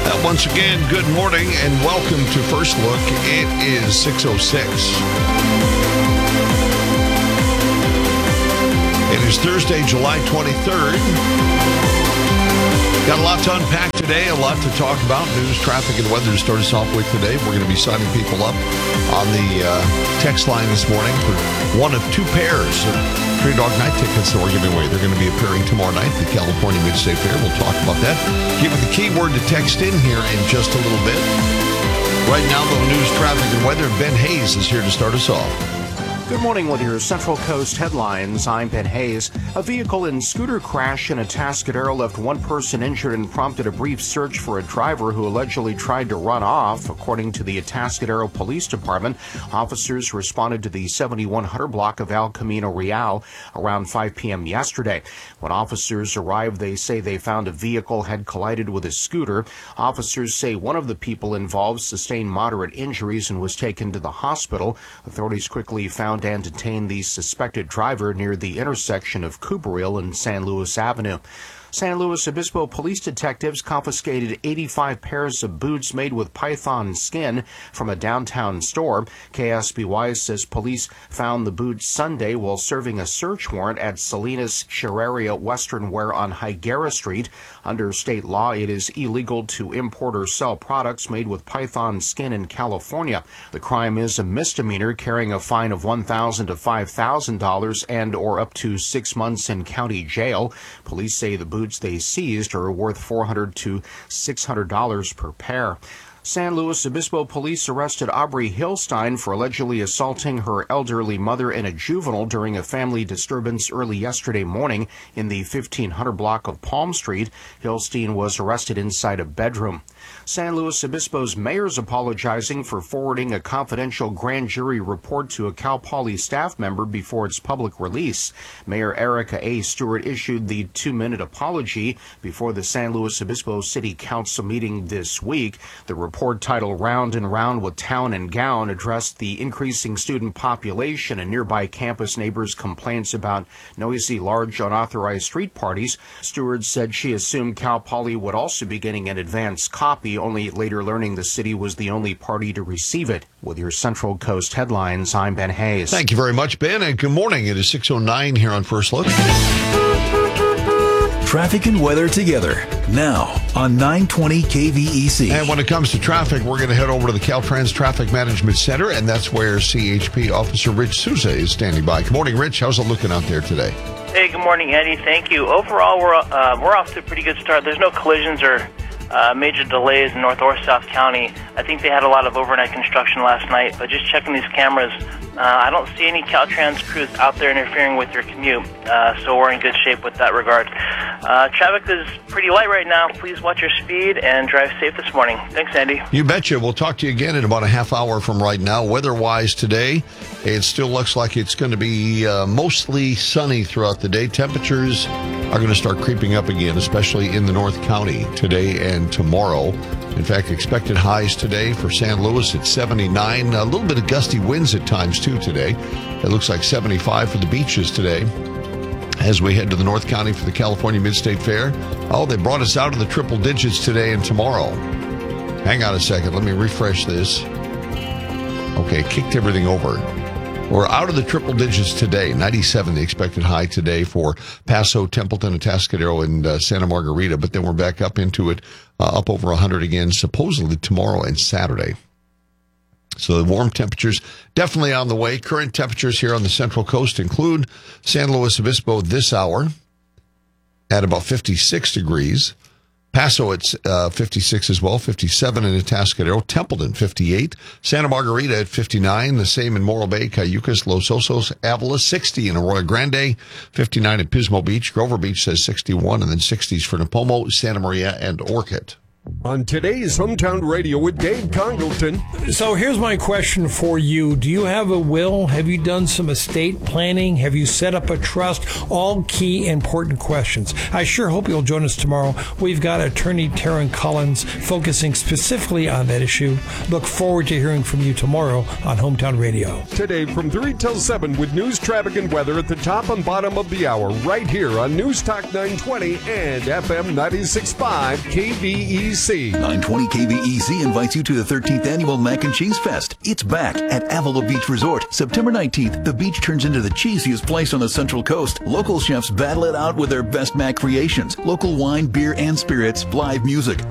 Once again, good morning and welcome to First Look. It is 6:06. It is Thursday, July 23rd. Got a lot to unpack today, a lot to talk about. News, traffic, and weather to start us off with today. We're going to be signing people up on the text line this morning for one of two pairs of Tree Dog Night tickets that we're giving away. They're going to be appearing tomorrow night at the California Mid-State Fair. We'll talk about that. Give you the keyword to text in here in just a little bit. Right now, the news, traffic, and weather. Ben Hayes is here to start us off. Good morning with your Central Coast headlines. I'm Ben Hayes. A vehicle and scooter crash in Atascadero left one person injured and prompted a brief search for a driver who allegedly tried to run off. According to the Atascadero Police Department, officers responded to the 7100 block of El Camino Real around 5 p.m. yesterday. When officers arrived, they say they found a vehicle had collided with a scooter. Officers say one of the people involved sustained moderate injuries and was taken to the hospital. Authorities quickly found and detained the suspected driver near the intersection of Cooperville and San Luis Avenue. San Luis Obispo police detectives confiscated 85 pairs of boots made with python skin from a downtown store. KSBY says police found the boots Sunday while serving a search warrant at Salinas Sherreria Western Wear on Higuera Street. Under state law, it is illegal to import or sell products made with python skin in California. The crime is a misdemeanor, carrying a fine of $1,000 to $5,000 and or up to 6 months in county jail. Police say the boots they seized are worth $400 to $600 per pair. San Luis Obispo police arrested Aubrey Hillstein for allegedly assaulting her elderly mother and a juvenile during a family disturbance early yesterday morning in the 1500 block of Palm Street. Hillstein was arrested inside a bedroom. San Luis Obispo's mayor is apologizing for forwarding a confidential grand jury report to a Cal Poly staff member before its public release. Mayor Erica A. Stewart issued the 2-minute apology before the San Luis Obispo City Council meeting this week. The report, titled Round and Round with Town and Gown, addressed the increasing student population and nearby campus neighbors' complaints about noisy, large, unauthorized street parties. Stewart said she assumed Cal Poly would also be getting an advance copy, only later learning the city was the only party to receive it. With your Central Coast headlines, I'm Ben Hayes. Thank you very much, Ben, and good morning. It is 6:09 here on First Look. Traffic and weather together now on 920 KVEC. And when it comes to traffic, we're going to head over to the Caltrans Traffic Management Center, and that's where CHP Officer Rich Souza is standing by. Good morning, Rich. How's it looking out there today? Hey, good morning, Eddie. Thank you. Overall, we're off to a pretty good start. There's no collisions or major delays in North or South County. I think they had a lot of overnight construction last night, but just checking these cameras, I don't see any Caltrans crews out there interfering with your commute, so we're in good shape with that regard. Traffic is pretty light right now. Please watch your speed and drive safe this morning. Thanks, Andy. You betcha. We'll talk to you again in about a half hour from right now. Weather-wise today, it still looks like it's going to be mostly sunny throughout the day. Temperatures are going to start creeping up again, especially in the North County today and tomorrow. In fact, expected highs today for San Luis at 79. A little bit of gusty winds at times, too, today. It looks like 75 for the beaches today. As we head to the North County for the California Mid-State Fair. Oh, they brought us out of the triple digits today and tomorrow. Hang on a second. Let me refresh this. Okay, kicked everything over. We're out of the triple digits today. 97, the expected high today for Paso, Templeton, Atascadero, and Santa Margarita. But then we're back up into it, up over 100 again, supposedly tomorrow and Saturday. So the warm temperatures definitely on the way. Current temperatures here on the Central Coast include San Luis Obispo this hour at about 56 degrees. Paso at 56 as well, 57 in Atascadero, Templeton 58, Santa Margarita at 59, the same in Morro Bay, Cayucas, Los Osos, Avila 60 in Arroyo Grande, 59 at Pismo Beach, Grover Beach says 61, and then 60s for Napomo, Santa Maria, and Orchid. On today's Hometown Radio with Dave Congleton. So here's my question for you. Do you have a will? Have you done some estate planning? Have you set up a trust? All key important questions. I sure hope you'll join us tomorrow. We've got attorney Taryn Collins focusing specifically on that issue. Look forward to hearing from you tomorrow on Hometown Radio. Today from 3 till 7 with news, traffic, and weather at the top and bottom of the hour right here on News Talk 920 and FM 96.5 KVEC. KVEC. 920 KVEC invites you to the 13th Annual Mac and Cheese Fest. It's back at Avila Beach Resort. September 19th, the beach turns into the cheesiest place on the Central Coast. Local chefs battle it out with their best mac creations. Local wine, beer, and spirits, live music.